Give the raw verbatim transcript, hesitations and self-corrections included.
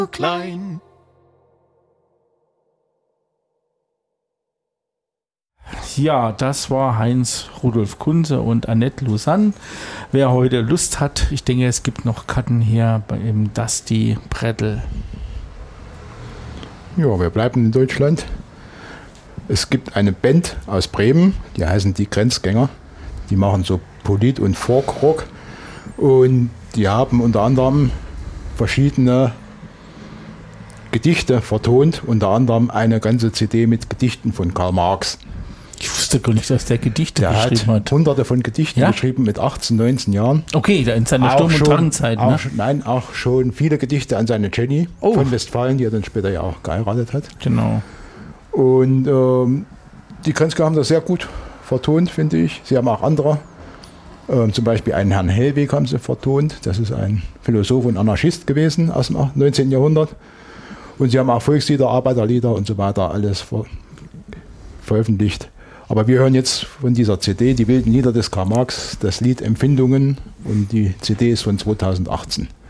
klein. Ja, das war Heinz Rudolf Kunze und Annette Lausanne. Wer heute Lust hat, ich denke, es gibt noch Karten hier beim Dusty Brettel. Ja, wir bleiben in Deutschland. Es gibt eine Band aus Bremen, die heißen die Grenzgänger. Die machen so Polit- und Folkrock. Und die haben unter anderem verschiedene Gedichte vertont, unter anderem eine ganze C D mit Gedichten von Karl Marx. Ich wusste gar nicht, dass der Gedichte der geschrieben hat. hat. Hunderte von Gedichten ja? geschrieben mit achtzehn, neunzehn Jahren. Okay, in seiner Auch Sturm- und schon- Drangzeit. Ne? Auch, nein, auch schon viele Gedichte an seine Jenny Oh. von Westfalen, die er dann später ja auch geheiratet hat. Genau. Und ähm, die Grenzgänger haben das sehr gut vertont, finde ich. Sie haben auch andere, ähm, zum Beispiel einen Herrn Hellweg haben sie vertont. Das ist ein Philosoph und Anarchist gewesen aus dem neunzehnten Jahrhundert. Und sie haben auch Volkslieder, Arbeiterlieder und so weiter alles ver veröffentlicht. Aber wir hören jetzt von dieser C D, die wilden Lieder des Karl Marx, das Lied Empfindungen, und die C D ist von zweitausendachtzehn.